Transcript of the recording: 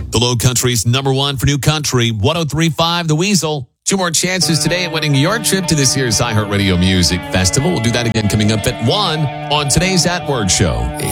The Low Country's number one for new country, 103.5 The Weasel. 2 more chances today at winning your trip to this year's iHeartRadio Music Festival. We'll do that again coming up at 1 on today's At Word Show.